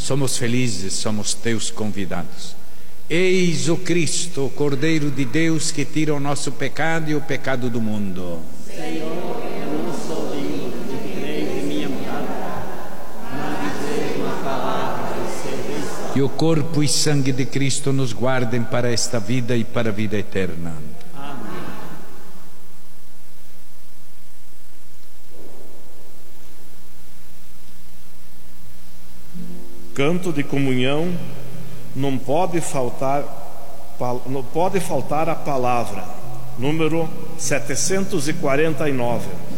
Somos felizes, somos teus convidados. Eis o Cristo, o Cordeiro de Deus, que tira o nosso pecado e o pecado do mundo. Senhor, eu não sou digno de que entreis em minha casa, mas dizei uma palavra e serei salvo. Que o corpo e sangue de Cristo nos guardem para esta vida e para a vida eterna. Amém. Canto de comunhão, não pode faltar a palavra. Número 749.